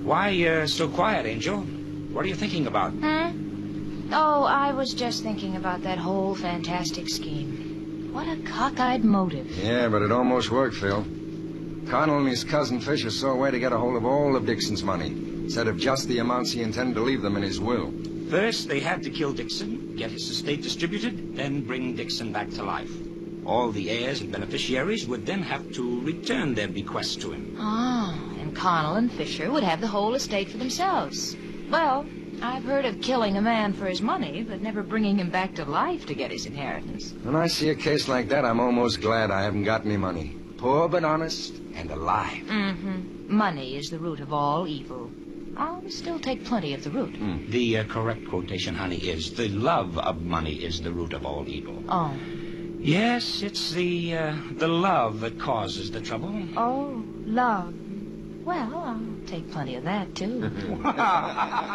Why so quiet, Angel? What are you thinking about? Oh, I was just thinking about that whole fantastic scheme. What a cockeyed motive. Yeah, but it almost worked, Phil. Connell and his cousin Fisher saw a way to get a hold of all of Dixon's money, instead of just the amounts he intended to leave them in his will. First, they had to kill Dixon, get his estate distributed, then bring Dixon back to life. All the heirs and beneficiaries would then have to return their bequests to him. And Connell and Fisher would have the whole estate for themselves. Well, I've heard of killing a man for his money, but never bringing him back to life to get his inheritance. When I see a case like that, I'm almost glad I haven't got any money. Poor but honest and alive. Money is the root of all evil. I'll still take plenty of the root. The correct quotation, honey, is the love of money is the root of all evil. Oh. Yes, it's the love that causes the trouble. Oh, love. Well, I'll take plenty of that, too.